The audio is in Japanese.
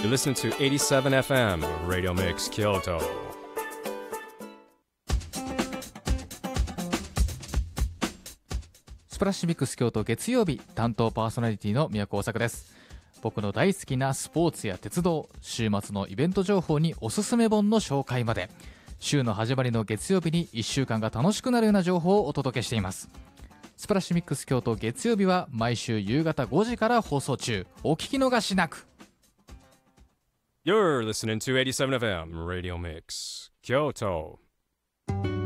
You're listening to 87FM Radio Mix Kyoto. スプラッシュミックス京都月曜日、担当パーソナリティの宮古大作です。僕の大好きなスポーツや鉄道、週末のイベント情報におすすめ本の紹介まで、週の始まりの月曜日に1週間が楽しくなるような情報をお届けしています。スプラッシュミックス京都月曜日は毎週夕方5時から放送中。お聞き逃しなく。 You're listening to 87FM Radio Mix Kyoto.